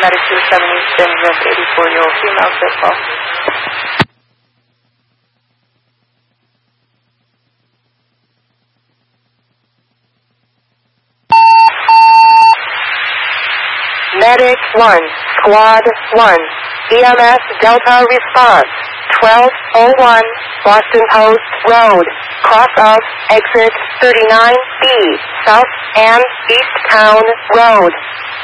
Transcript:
paramedic 270 been with 84-year-old female Cisco. Medic 1, Squad 1, EMS Delta response, 1201 Boston Post Road, cross of exit 39B, South and East Town Road.